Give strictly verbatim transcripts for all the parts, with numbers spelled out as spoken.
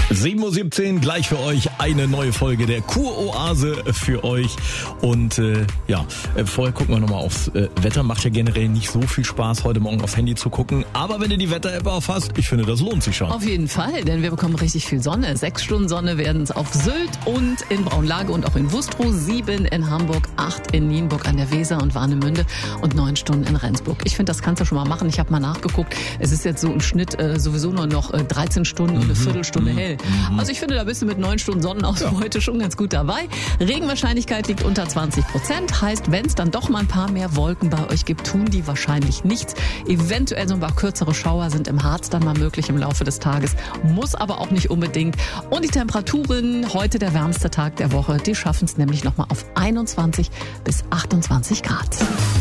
sieben Uhr siebzehn, gleich für euch eine neue Folge der Kuroase für euch. Und äh, ja, äh, vorher gucken wir nochmal aufs äh, Wetter. Macht ja generell nicht so viel Spaß, heute Morgen aufs Handy zu gucken. Aber wenn ihr die Wetter-App aufhast, ich finde, das lohnt sich schon. Auf jeden Fall, denn wir bekommen richtig viel Sonne. Sechs Stunden Sonne werden es auf Sylt und in Braunlage und auch in Wustrow, sieben in Hamburg, acht in Nienburg an der Weser und Warnemünde und neun Stunden in Rendsburg. Ich finde, das kannst du schon mal machen. Ich habe mal nachgeguckt. Es ist jetzt so im Schnitt äh, sowieso nur noch äh, dreizehn Stunden und eine Viertelstunde hell. Also ich finde, da bist du mit neun Stunden Sonnenausbau ja. heute schon ganz gut dabei. Regenwahrscheinlichkeit liegt unter zwanzig Prozent. Heißt, wenn es dann doch mal ein paar mehr Wolken bei euch gibt, tun die wahrscheinlich nichts. Eventuell so ein paar kürzere Schauer sind im Harz dann mal möglich im Laufe des Tages. Muss aber auch nicht unbedingt. Und die Temperaturen, heute der wärmste Tag der Woche, die schaffen es nämlich nochmal auf einundzwanzig bis achtundzwanzig Grad.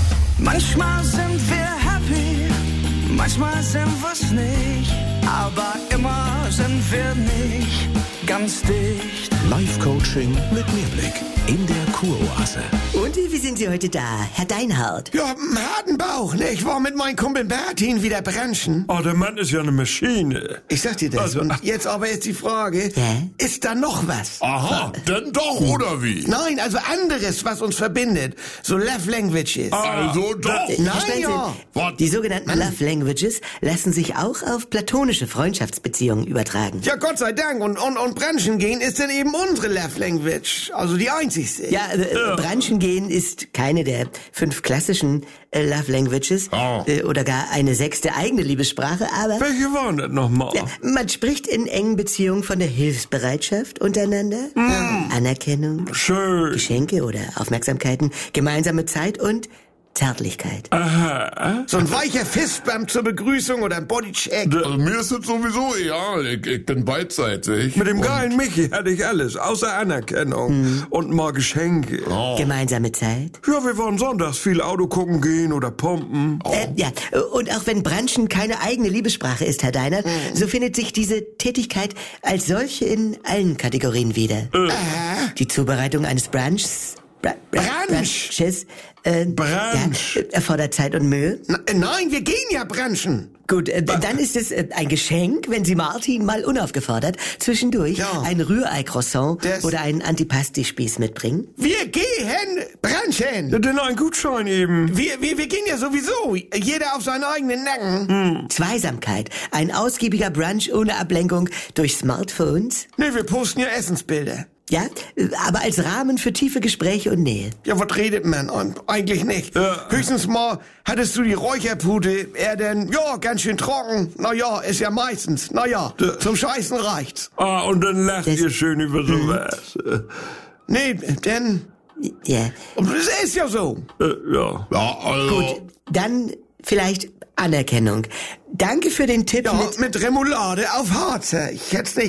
Manchmal sind wir happy, manchmal sind wir's nicht. Aber immer sind wir nicht ganz dicht. Live-Coaching mit Mehrblick in der Kuroase. Und wie sind Sie heute da, Herr Deinhardt? Ja, einen harten Bauch, ne? Ich war mit meinem Kumpel Bertin wieder branchen. Oh, der Mann ist ja eine Maschine. Ich sag dir das. Also, und jetzt aber jetzt die Frage, ja? ist da noch was? Aha, denn doch, oder wie? Nein, also anderes, was uns verbindet. So Love Languages. Also doch. Äh, Nein, ja. Die sogenannten Love Languages lassen sich auch auf platonische Freundschaftsbeziehungen übertragen. Ja, Gott sei Dank. Und, und, und branchen gehen ist dann eben unsere Love Language. Also die einzigste. Ja, äh, ja. branchen gehen ist keine der fünf klassischen äh, Love Languages oh. äh, oder gar eine sechste eigene Liebessprache, aber... Welche waren das nochmal? Ja, man spricht in engen Beziehungen von der Hilfsbereitschaft untereinander, mm. Anerkennung, schön, Geschenke oder Aufmerksamkeiten, gemeinsame Zeit und Zärtlichkeit. Aha. So ein weicher Fistbump zur Begrüßung oder ein Bodycheck. Also mir ist das sowieso egal. Ich, ich bin beidseitig. Mit dem geilen Michi hatte ich alles, außer Anerkennung hm. und mal Geschenke. Oh. Gemeinsame Zeit? Ja, wir wollen sonntags viel Auto gucken gehen oder pumpen. Oh. Äh, ja, und auch wenn Branchen keine eigene Liebessprache ist, Herr Deinert, hm. so findet sich diese Tätigkeit als solche in allen Kategorien wieder. Äh. Die Zubereitung eines Brunchs... Bra Bra Brunch. Brunches, äh, Brunch. Ja, erfordert Zeit und Mühe. Na, nein, wir gehen ja branchen. Gut, äh, dann ist es äh, ein Geschenk, wenn Sie Martin mal unaufgefordert zwischendurch ja. ein Rührei-Croissant das oder einen Antipasti-Spieß mitbringen. Wir gehen branchen. Ja, denn ein Gutschein eben. Wir, wir, wir gehen ja sowieso. Jeder auf seinen eigenen Nacken. Hm. Zweisamkeit. Ein ausgiebiger Brunch ohne Ablenkung durch Smartphones. Nee, wir posten ja Essensbilder. Ja, aber als Rahmen für tiefe Gespräche und Nähe. Ja, was redet man? Eigentlich nicht. Ja. Höchstens mal, hattest du die Räucherpute, er denn, ja, ganz schön trocken. Na ja, ist ja meistens. Na ja, ja. Zum Scheißen reicht's. Ah, und dann lacht das ihr schön über sowas. Nee, denn... Ja. Und das ist ja so. Äh, ja. Ja, also... Gut, dann vielleicht Anerkennung. Danke für den Tipp Ja, mit... mit Remoulade auf Harze. Ich hätt's nicht